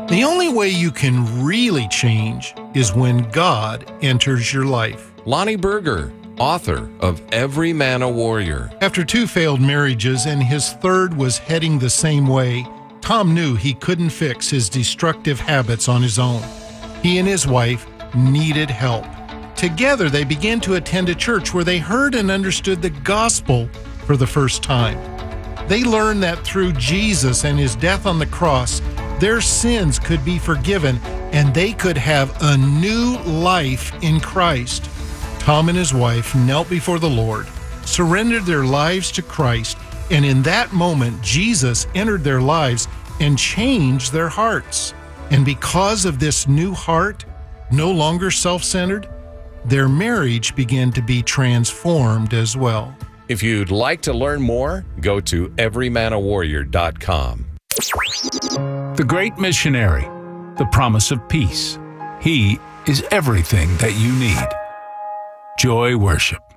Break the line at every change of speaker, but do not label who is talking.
The only way you can really change is when God enters your life.
Lonnie Berger, author of Every Man a Warrior.
After 2 failed marriages and his third was heading the same way, Tom knew he couldn't fix his destructive habits on his own. He and his wife needed help. Together, they began to attend a church where they heard and understood the gospel for the first time. They learned that through Jesus and his death on the cross, their sins could be forgiven and they could have a new life in Christ. Tom and his wife knelt before the Lord, surrendered their lives to Christ, and in that moment, Jesus entered their lives and changed their hearts. And because of this new heart, no longer self-centered, their marriage began to be transformed as well.
If you'd like to learn more, go to everymanawarrior.com.
The Great Missionary, the promise of peace. He is everything that you need. Joy Worship.